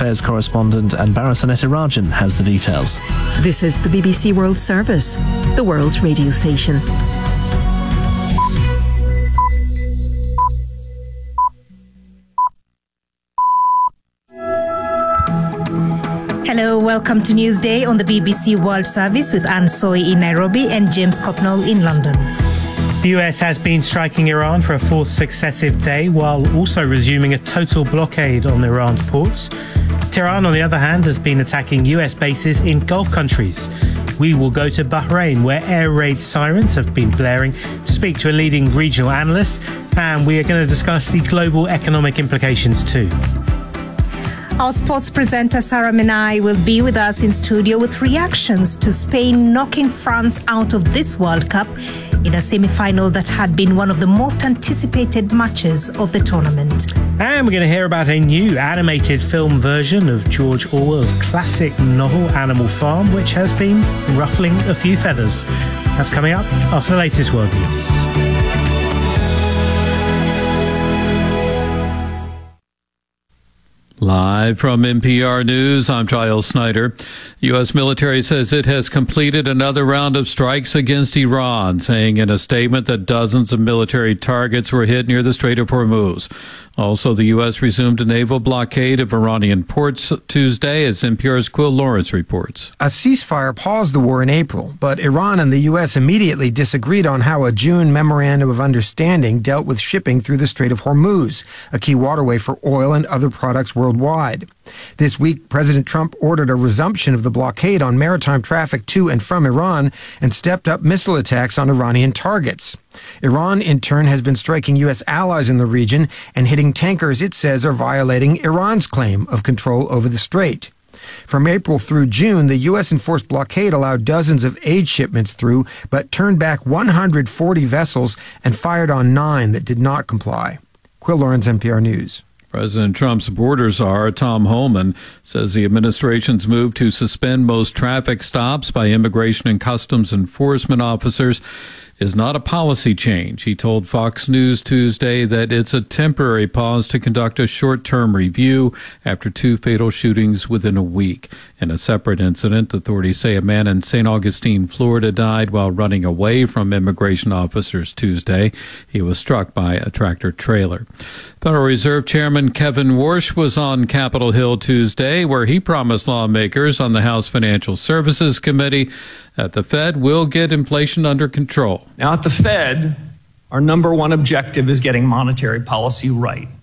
Affairs correspondent Anbara Sanetirajan has the details. This is the BBC World Service, the world's radio station. Hello, welcome to Newsday on the BBC World Service with Anne Soy in Nairobi and James Copnall in London. The US has been striking Iran for a fourth successive day while also resuming a total blockade on Iran's ports. Tehran, on the other hand, has been attacking US bases in Gulf countries. We will go to Bahrain, where air raid sirens have been blaring, to speak to a leading regional analyst, and we are going to discuss the global economic implications too. Our sports presenter Sarah Menai will be with us in studio with reactions to Spain knocking France out of this World Cup in a semi-final that had been one of the most anticipated matches of the tournament. And we're going to hear about a new animated film version of George Orwell's classic novel Animal Farm, which has been ruffling a few feathers. That's coming up after the latest world news. Live from NPR News, I'm Giles Snyder. U.S. military says it has completed another round of strikes against Iran, saying in a statement that dozens of military targets were hit near the Strait of Hormuz. Also, the U.S. resumed a naval blockade of Iranian ports Tuesday, as NPR's Quill Lawrence reports. A ceasefire paused the war in April, but Iran and the U.S. immediately disagreed on how a June memorandum of understanding dealt with shipping through the Strait of Hormuz, a key waterway for oil and other products worldwide. This week, President Trump ordered a resumption of the blockade on maritime traffic to and from Iran and stepped up missile attacks on Iranian targets. Iran, in turn, has been striking U.S. allies in the region and hitting tankers it says are violating Iran's claim of control over the strait. From April through June, the U.S. enforced blockade allowed dozens of aid shipments through, but turned back 140 vessels and fired on 9 that did not comply. Quill Lawrence, NPR News. President Trump's border czar, Tom Homan, says the administration's move to suspend most traffic stops by Immigration and Customs Enforcement officers is not a policy change. He told Fox News Tuesday that it's a temporary pause to conduct a short-term review after 2 fatal shootings within a week. In a separate incident, authorities say a man in St. Augustine, Florida, died while running away from immigration officers Tuesday. He was struck by a tractor trailer. Federal Reserve Chairman Kevin Warsh was on Capitol Hill Tuesday, where he promised lawmakers on the House Financial Services Committee that the Fed will get inflation under control. Now, at the Fed, our number one objective is getting monetary policy right.